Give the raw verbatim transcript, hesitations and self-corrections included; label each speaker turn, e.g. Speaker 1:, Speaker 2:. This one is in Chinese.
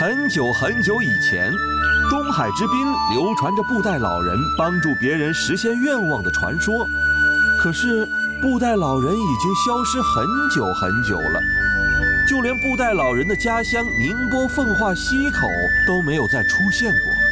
Speaker 1: 很久很久以前，东海之滨流传着布袋老人帮助别人实现愿望的传说。可是，布袋老人已经消失很久很久了，就连布袋老人的家乡宁波奉化溪口都没有再出现过。